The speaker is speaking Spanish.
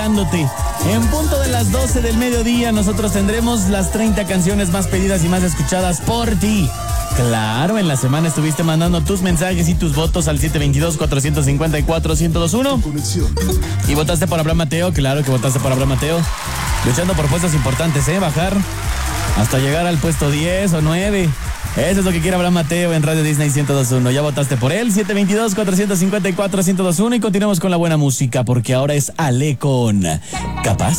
En punto de las 12 del mediodía, nosotros tendremos las 30 canciones más pedidas y más escuchadas por ti. Claro, en la semana estuviste mandando tus mensajes y tus votos al 722-454-1021. ¿Y votaste por Abraham Mateo? Claro que votaste por Abraham Mateo. Luchando por puestos importantes, bajar hasta llegar al puesto 10 o 9. Eso es lo que quiere Abraham Mateo en Radio Disney 102.1. Ya votaste por él, 722-454-1021. Y continuamos con la buena música, porque ahora es Ale con Capaz.